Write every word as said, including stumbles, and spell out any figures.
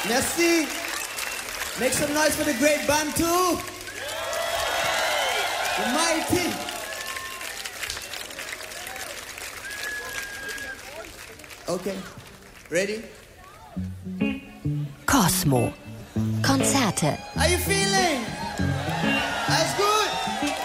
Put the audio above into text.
Merci. Make some noise for the great Bantu. The mighty. Okay. Ready? Cosmo. Konzerte. How you feeling?